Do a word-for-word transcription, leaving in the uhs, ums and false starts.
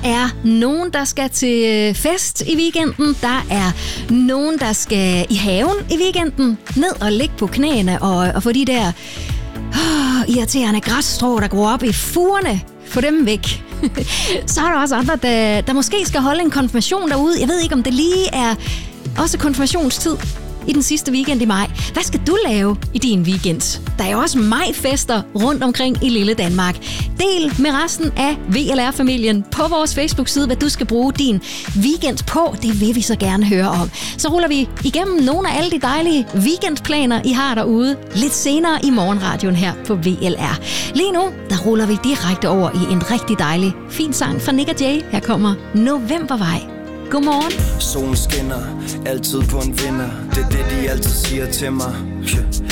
er nogen, der skal til fest i weekenden. Der er nogen, der skal i haven i weekenden. Ned og ligge på knæene og, og få de der oh, irriterende græsstrå, der gror op i fugerne. Få dem væk. Så er der også andre, der, der måske skal holde en konfirmation derude. Jeg ved ikke, om det lige er også konfirmationstid i den sidste weekend i maj. Hvad skal du lave i din weekend? Der er jo også majfester rundt omkring i lille Danmark. Del med resten af V L R-familien på vores Facebook-side, hvad du skal bruge din weekend på. Det vil vi så gerne høre om. Så ruller vi igennem nogle af alle de dejlige weekendplaner, I har derude lidt senere i morgenradioen her på V L R. Lige nu, der ruller vi direkte over i en rigtig dejlig, fin sang fra Nick og Jay. Her kommer Novembervej. Godmorgen. Solen skinner, altid på en vinder. Det er det, de altid siger til mig.